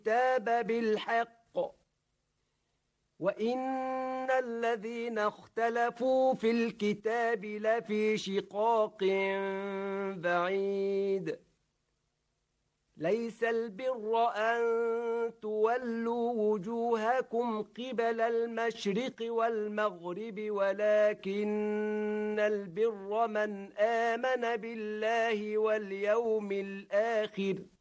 الكتاب بالحق وإن الذين اختلفوا في الكتاب لفي شقاق بعيد ليس البر أن تولوا وجوهكم قبل المشرق والمغرب ولكن البر من آمن بالله واليوم الآخر